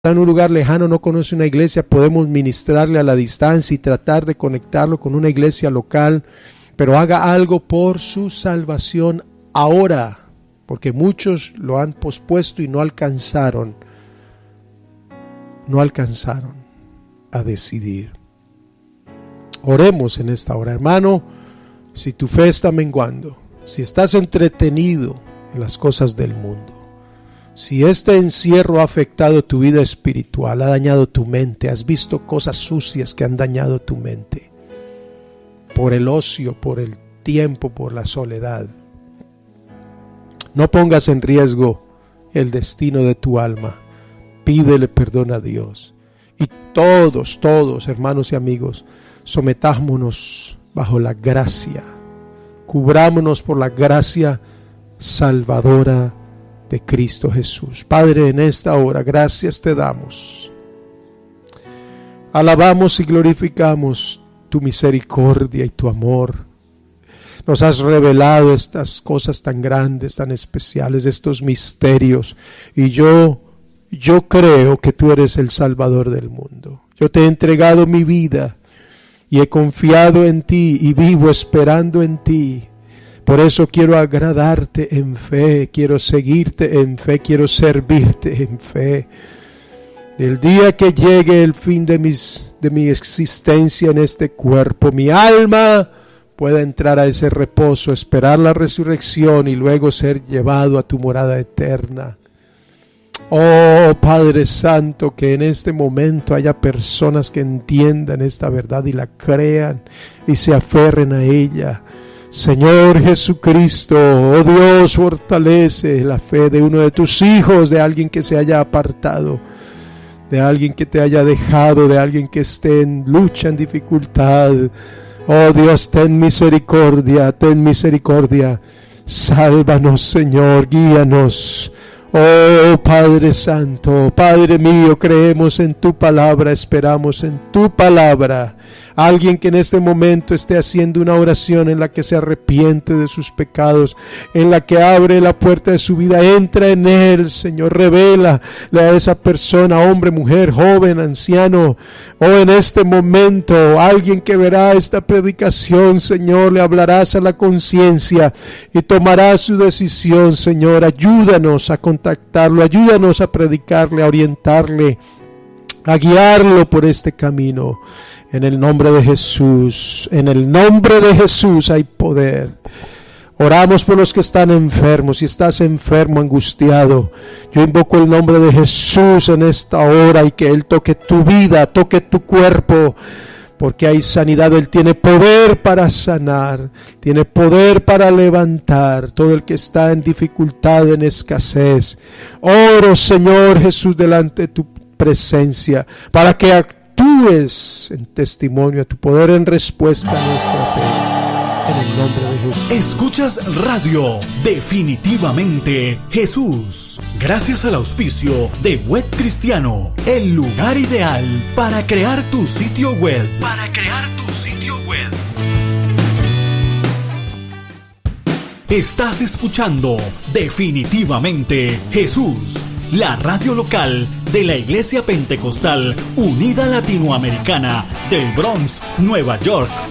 en un lugar lejano, no conoce una iglesia, podemos ministrarle a la distancia y tratar de conectarlo con una iglesia local, pero haga algo por su salvación ahora, porque muchos lo han pospuesto y no alcanzaron a decidir. Oremos en esta hora, hermano. Si tu fe está menguando, si estás entretenido en las cosas del mundo, si este encierro ha afectado tu vida espiritual, ha dañado tu mente, has visto cosas sucias que han dañado tu mente, por el ocio, por el tiempo, por la soledad, no pongas en riesgo el destino de tu alma. Pídele perdón a Dios. Y todos, hermanos y amigos, sometámonos bajo la gracia, cubrámonos por la gracia salvadora de Cristo Jesús. Padre, en esta hora, gracias te damos. Alabamos y glorificamos tu misericordia y tu amor. Nos has revelado estas cosas tan grandes, tan especiales, estos misterios. Y yo creo que tú eres el Salvador del mundo. Yo te he entregado mi vida y he confiado en ti y vivo esperando en ti. Por eso quiero agradarte en fe, quiero seguirte en fe, quiero servirte en fe. El día que llegue el fin de mi existencia en este cuerpo, mi alma pueda entrar a ese reposo, esperar la resurrección y luego ser llevado a tu morada eterna. Oh Padre Santo, que en este momento haya personas que entiendan esta verdad y la crean y se aferren a ella. Señor Jesucristo, oh Dios, fortalece la fe de uno de tus hijos, de alguien que se haya apartado, de alguien que te haya dejado, de alguien que esté en lucha, en dificultad. Oh Dios, ten misericordia, sálvanos, Señor, guíanos. Oh Padre Santo, Padre mío, creemos en tu palabra, esperamos en tu palabra. Alguien que en este momento esté haciendo una oración en la que se arrepiente de sus pecados, en la que abre la puerta de su vida, entra en él, Señor, revélale a esa persona, hombre, mujer, joven, anciano, en este momento, alguien que verá esta predicación, Señor, le hablarás a la conciencia y tomará su decisión, Señor. Ayúdanos a contactarlo, ayúdanos a predicarle, a orientarle, a guiarlo por este camino. En el nombre de Jesús, hay poder. Oramos por los que están enfermos. Si estás enfermo, angustiado, yo invoco el nombre de Jesús en esta hora y que Él toque tu vida, toque tu cuerpo, porque hay sanidad. Él tiene poder para sanar, tiene poder para levantar todo el que está en dificultad, en escasez. Oro, Señor Jesús, delante de tu presencia, para que actúes en testimonio a tu poder en respuesta a nuestra fe. En el nombre de Jesús. Escuchas Radio Definitivamente Jesús. Gracias al auspicio de Web Cristiano, el lugar ideal para crear tu sitio web. Estás escuchando Definitivamente Jesús, la radio local de la Iglesia Pentecostal Unida Latinoamericana del Bronx, Nueva York,